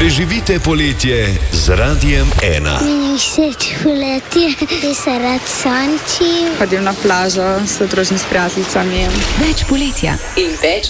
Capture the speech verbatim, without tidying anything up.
Preživite poletje z Radiem ena. Meni všeč poletje, ker se rad sončim. Hodim na plažo s družinami, s prijateljicami. Več poletja in več